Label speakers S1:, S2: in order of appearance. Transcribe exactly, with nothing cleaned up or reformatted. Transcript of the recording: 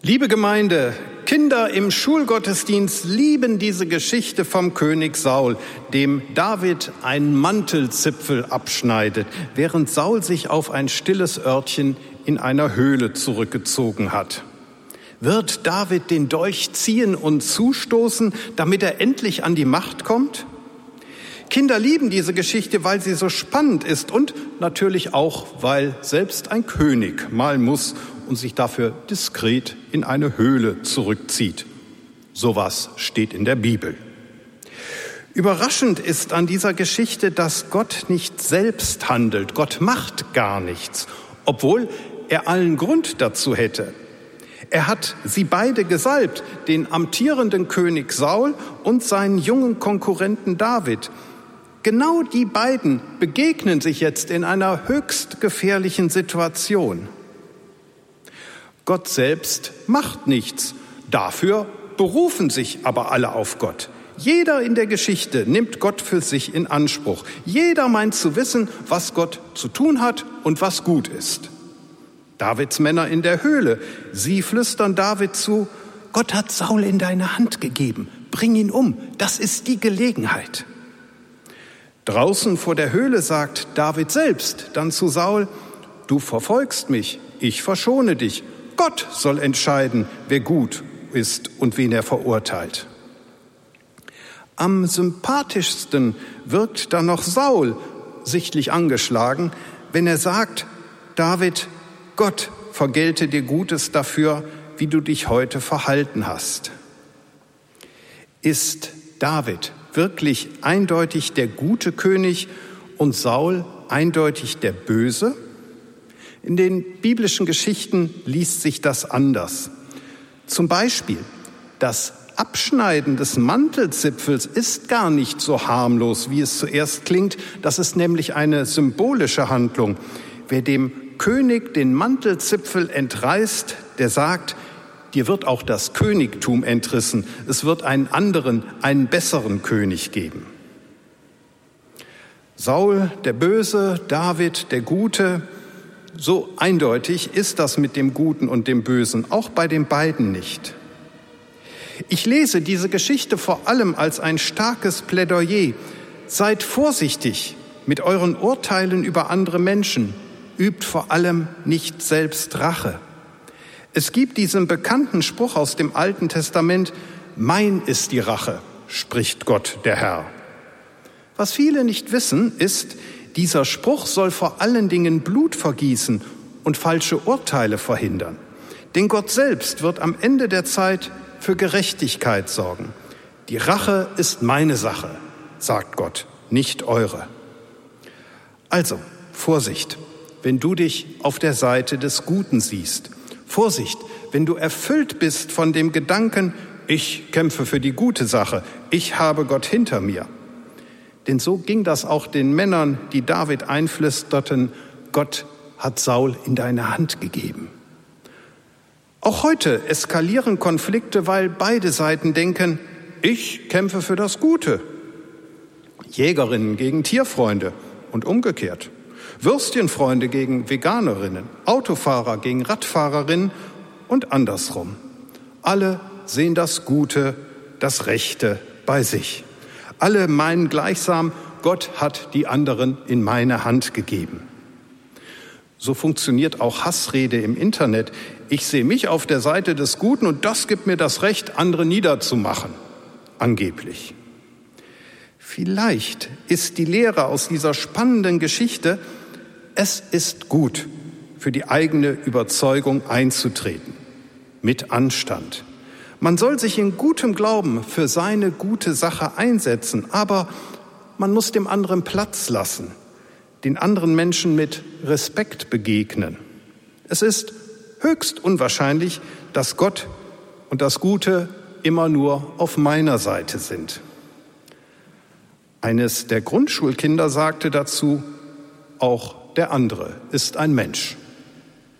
S1: Liebe Gemeinde, Kinder im Schulgottesdienst lieben diese Geschichte vom König Saul, dem David einen Mantelzipfel abschneidet, während Saul sich auf ein stilles Örtchen in einer Höhle zurückgezogen hat. Wird David den Dolch ziehen und zustoßen, damit er endlich an die Macht kommt? Kinder lieben diese Geschichte, weil sie so spannend ist und natürlich auch, weil selbst ein König mal muss und sich dafür diskret in eine Höhle zurückzieht. Sowas steht in der Bibel. Überraschend ist an dieser Geschichte, dass Gott nicht selbst handelt. Gott macht gar nichts, obwohl er allen Grund dazu hätte. Er hat sie beide gesalbt, den amtierenden König Saul und seinen jungen Konkurrenten David. Genau die beiden begegnen sich jetzt in einer höchst gefährlichen Situation. Gott selbst macht nichts. Dafür berufen sich aber alle auf Gott. Jeder in der Geschichte nimmt Gott für sich in Anspruch. Jeder meint zu wissen, was Gott zu tun hat und was gut ist. Davids Männer in der Höhle, sie flüstern David zu: Gott hat Saul in deine Hand gegeben. Bring ihn um. Das ist die Gelegenheit. Draußen vor der Höhle sagt David selbst dann zu Saul: Du verfolgst mich, ich verschone dich. Gott soll entscheiden, wer gut ist und wen er verurteilt. Am sympathischsten wirkt dann noch Saul, sichtlich angeschlagen, wenn er sagt: David, Gott vergelte dir Gutes dafür, wie du dich heute verhalten hast. Ist David wirklich eindeutig der gute König und Saul eindeutig der Böse? In den biblischen Geschichten liest sich das anders. Zum Beispiel, das Abschneiden des Mantelzipfels ist gar nicht so harmlos, wie es zuerst klingt. Das ist nämlich eine symbolische Handlung. Wer dem König den Mantelzipfel entreißt, der sagt: Dir wird auch das Königtum entrissen. Es wird einen anderen, einen besseren König geben. Saul, der Böse, David, der Gute. So eindeutig ist das mit dem Guten und dem Bösen, auch bei den beiden nicht. Ich lese diese Geschichte vor allem als ein starkes Plädoyer. Seid vorsichtig mit euren Urteilen über andere Menschen. Übt vor allem nicht selbst Rache. Es gibt diesen bekannten Spruch aus dem Alten Testament: Mein ist die Rache, spricht Gott, der Herr. Was viele nicht wissen, ist, dieser Spruch soll vor allen Dingen Blut vergießen und falsche Urteile verhindern. Denn Gott selbst wird am Ende der Zeit für Gerechtigkeit sorgen. Die Rache ist meine Sache, sagt Gott, nicht eure. Also, Vorsicht, wenn du dich auf der Seite des Guten siehst. Vorsicht, wenn du erfüllt bist von dem Gedanken: Ich kämpfe für die gute Sache, ich habe Gott hinter mir. Denn so ging das auch den Männern, die David einflüsterten: Gott hat Saul in deine Hand gegeben. Auch heute eskalieren Konflikte, weil beide Seiten denken: Ich kämpfe für das Gute. Jägerinnen gegen Tierfreunde und umgekehrt. Würstchenfreunde gegen Veganerinnen, Autofahrer gegen Radfahrerinnen und andersrum. Alle sehen das Gute, das Rechte bei sich. Alle meinen gleichsam: Gott hat die anderen in meine Hand gegeben. So funktioniert auch Hassrede im Internet. Ich sehe mich auf der Seite des Guten und das gibt mir das Recht, andere niederzumachen. Angeblich. Vielleicht ist die Lehre aus dieser spannenden Geschichte: Es ist gut, für die eigene Überzeugung einzutreten. Mit Anstand. Man soll sich in gutem Glauben für seine gute Sache einsetzen, aber man muss dem anderen Platz lassen, den anderen Menschen mit Respekt begegnen. Es ist höchst unwahrscheinlich, dass Gott und das Gute immer nur auf meiner Seite sind. Eines der Grundschulkinder sagte dazu: Auch der andere ist ein Mensch.